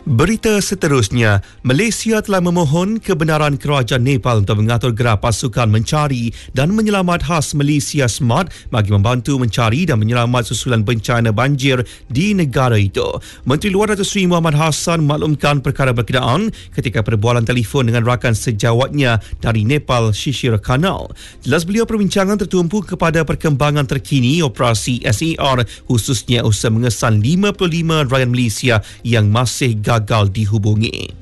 Berita seterusnya, Malaysia telah memohon kebenaran kerajaan Nepal untuk mengatur gerak pasukan mencari dan menyelamat khas Malaysia Smart bagi membantu mencari dan menyelamat susulan bencana banjir di negara itu. Menteri Luar Datuk Seri Muhammad Hassan maklumkan perkara berkenaan ketika perbualan telefon dengan rakan sejawatnya dari Nepal, Shishir Kanal. Jelas beliau perbincangan tertumpu kepada perkembangan terkini operasi SAR, khususnya usaha mengesan 55 rakyat Malaysia yang masih gagal dihubungi.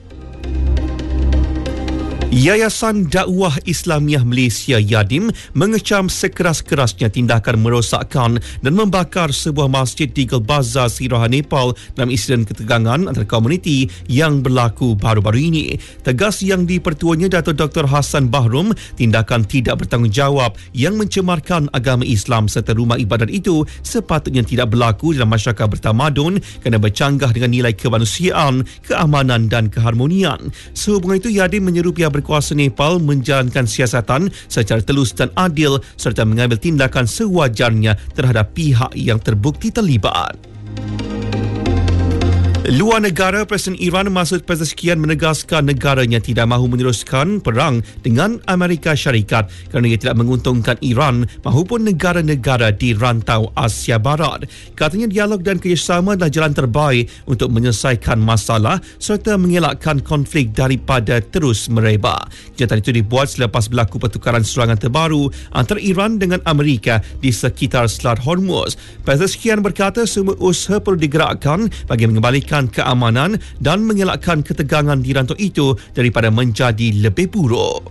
Yayasan Dakwah Islamiah Malaysia Yadim mengecam sekeras-kerasnya tindakan merosakkan dan membakar sebuah masjid di Gelbazar Siraha Nepal dalam insiden ketegangan antara komuniti yang berlaku baru-baru ini. Tegas yang dipertuanya Datuk Dr. Hassan Bahrum, tindakan tidak bertanggungjawab yang mencemarkan agama Islam serta rumah ibadat itu sepatutnya tidak berlaku dalam masyarakat bertamadun kerana bercanggah dengan nilai kemanusiaan, keamanan dan keharmonian. Sehubungan itu, Yadim menyeru pihak berkuasa Nepal menjalankan siasatan secara telus dan adil serta mengambil tindakan sewajarnya terhadap pihak yang terbukti terlibat. Luar negara, Presiden Iran Masoud Pezeshkian menegaskan negaranya tidak mahu meneruskan perang dengan Amerika Syarikat kerana ia tidak menguntungkan Iran mahupun negara-negara di rantau Asia Barat. Katanya dialog dan kerjasama adalah jalan terbaik untuk menyelesaikan masalah serta mengelakkan konflik daripada terus merebak. Kenyataan itu dibuat selepas berlaku pertukaran serangan terbaru antara Iran dengan Amerika di sekitar Selat Hormuz. Pezeshkian berkata semua usaha perlu digerakkan bagi mengembalikan keamanan dan mengelakkan ketegangan di rantau itu daripada menjadi lebih buruk.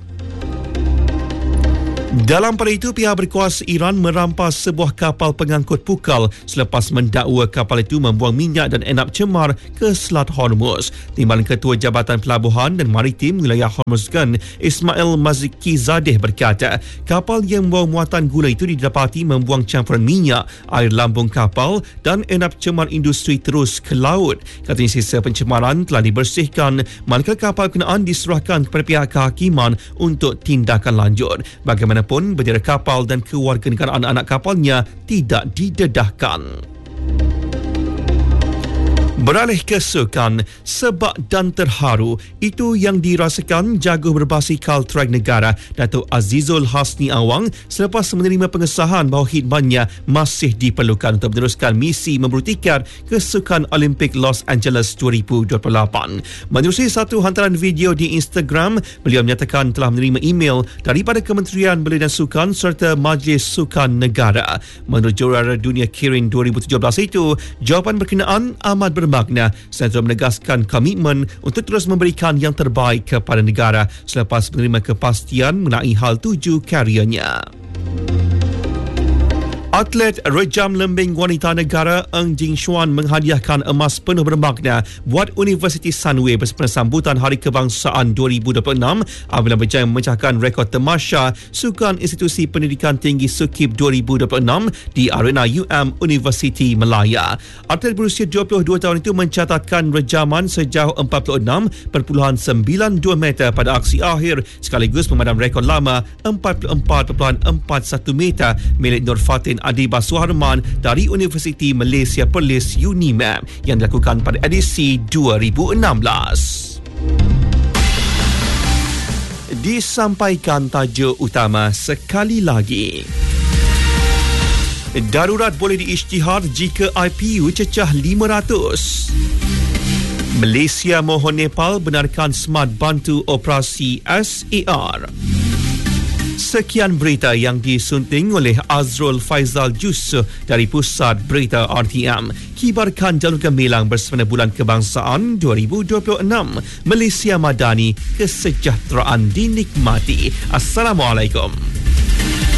Dalam pada itu, pihak berkuasa Iran merampas sebuah kapal pengangkut pukal selepas mendakwa kapal itu membuang minyak dan enap cemar ke Selat Hormuz. Timbalan Ketua Jabatan Pelabuhan dan Maritim Wilayah Hormuzgan, Ismail Mazki Zadeh berkata, kapal yang membawa muatan gula itu didapati membuang campuran minyak, air lambung kapal dan enap cemar industri terus ke laut. Katanya sisa pencemaran telah dibersihkan, manakala kapal kenaan diserahkan kepada pihak kehakiman untuk tindakan lanjut. Bagaimanapun, bendera kapal dan kewarganegaraan anak kapalnya tidak didedahkan. Beralih ke sukan, sebab dan terharu itu yang dirasakan jago berbasikal trek negara Datuk Azizul Hasni Awang selepas menerima pengesahan bahawa khidmatnya masih diperlukan untuk meneruskan misi memburu tiket ke Sukan Olimpik Los Angeles 2028. Menerusi satu hantaran video di Instagram, beliau menyatakan telah menerima email daripada Kementerian Belia dan Sukan serta Majlis Sukan Negara. Menurut juara dunia Kirin 2017 itu, jawapan berkenaan amat bermakna serta menegaskan komitmen untuk terus memberikan yang terbaik kepada negara selepas menerima kepastian mengenai hal tuju karyanya. Atlet rejam lembing wanita negara Eng Jing Xuan menghadiahkan emas penuh bermakna buat Universiti Sunway bersama sambutan Hari Kebangsaan 2026 apabila berjaya memecahkan rekod temasya Sukan Institusi Pendidikan Tinggi SUKIP 2026 di arena Universiti Melaya. Atlet berusia 22 tahun itu mencatatkan rejaman sejauh 46.92 meter pada aksi akhir sekaligus memadam rekod lama 44.41 meter milik Nur Fatin Adibah Suharman dari Universiti Malaysia Perlis UNIMAP yang dilakukan pada edisi 2016. Disampaikan tajuk utama sekali lagi. Darurat boleh diisytihar jika IPU cecah 500. Malaysia mohon Nepal benarkan Smart bantu operasi SAR. Sekian berita yang disunting oleh Azrul Faizal Jusso dari Pusat Berita RTM. Kibarkan jalur gemilang bersama Bulan Kebangsaan 2026. Malaysia Madani, kesejahteraan dinikmati. Assalamualaikum.